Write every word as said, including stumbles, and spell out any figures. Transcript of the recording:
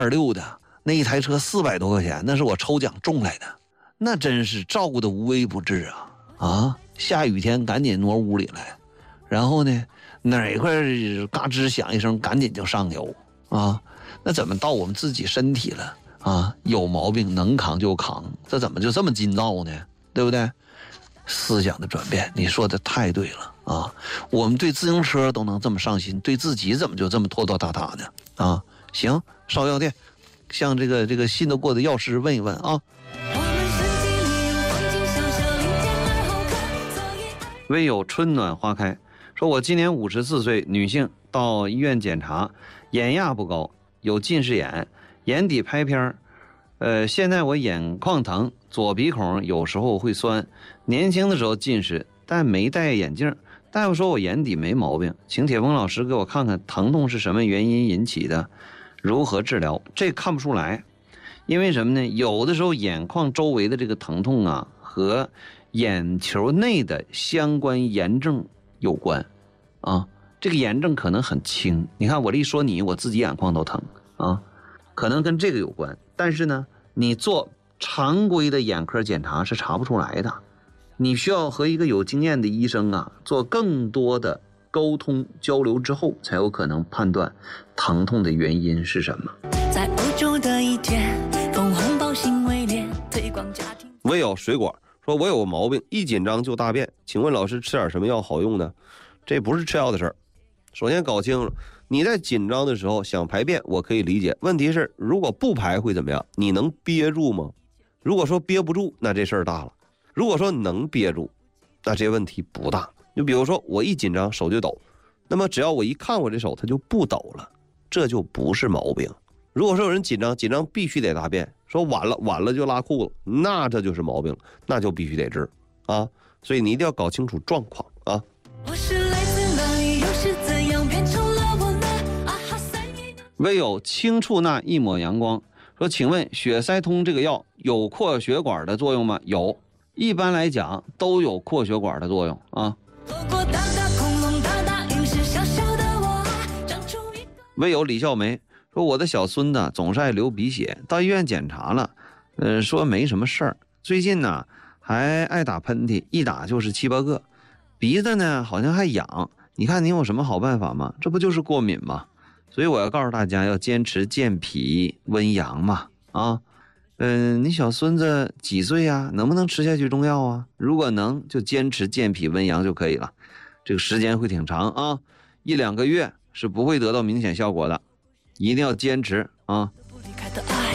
二六的那一台车四百多块钱，那是我抽奖中来的，那真是照顾的无微不至啊啊！下雨天赶紧挪屋里来，然后呢哪块嘎吱响一声，赶紧就上油啊！那怎么到我们自己身体了啊？有毛病能扛就扛，这怎么就这么筋道呢？对不对？思想的转变，你说的太对了啊！我们对自行车都能这么上心，对自己怎么就这么拖拖沓沓呢？啊，行，烧药店向这个这个信得过的药师问一问啊。唯有春暖花开说，我今年五十四岁，女性，到医院检查，眼压不高，有近视眼，眼底拍片，呃，现在我眼眶疼，左鼻孔有时候会酸，年轻的时候近视，但没戴眼镜。大夫说我眼底没毛病，请铁峰老师给我看看疼痛是什么原因引起的，如何治疗？这看不出来，因为什么呢？有的时候眼眶周围的这个疼痛啊，和眼球内的相关炎症有关啊。这个炎症可能很轻，你看我一说你，我自己眼眶都疼啊，可能跟这个有关。但是呢，你做常规的眼科检查是查不出来的，你需要和一个有经验的医生啊做更多的沟通交流之后，才有可能判断疼痛的原因是什么。在欧洲的一天，枫红包心为脸，推广家庭。 唯有水果说，我有个毛病，一紧张就大便，请问老师吃点什么药好用呢？这不是吃药的事儿。首先搞清楚，你在紧张的时候想排便，我可以理解。问题是，如果不排会怎么样？你能憋住吗？如果说憋不住，那这事儿大了。如果说能憋住，那这问题不大。就比如说我一紧张手就抖，那么只要我一看我这手它就不抖了，这就不是毛病。如果说有人紧张紧张必须得大便，说晚了晚了就拉裤子，那这就是毛病了，那就必须得治啊。所以你一定要搞清楚状况啊。我是来自哪里，又是怎样变成了我呢？啊哈塞！唯有轻触那一抹阳光说，请问血塞通这个药有扩血管的作用吗？有，一般来讲都有扩血管的作用啊。唯有李笑梅说，我的小孙子总是爱流鼻血，到医院检查了，呃，说没什么事儿，最近呢还爱打喷嚏，一打就是七八个，鼻子呢好像还痒，你看你有什么好办法吗？这不就是过敏吗？所以我要告诉大家，要坚持健脾温阳嘛啊。嗯、呃，你小孙子几岁呀？能不能吃下去中药啊？如果能，就坚持健脾温阳就可以了。这个时间会挺长啊，一两个月是不会得到明显效果的，一定要坚持啊。